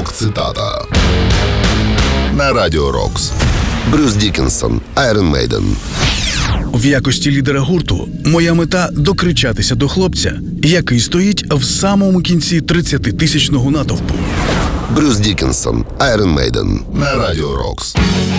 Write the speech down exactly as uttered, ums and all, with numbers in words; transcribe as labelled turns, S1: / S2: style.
S1: Рок-цитата на Радіо Рокс. Брюс Діккенсон, Iron Maiden.
S2: В якості лідера гурту моя мета – докричатися до хлопця, який стоїть в самому кінці тридцятитисячного натовпу.
S1: Брюс Діккенсон, Iron Maiden на Радіо Рокс.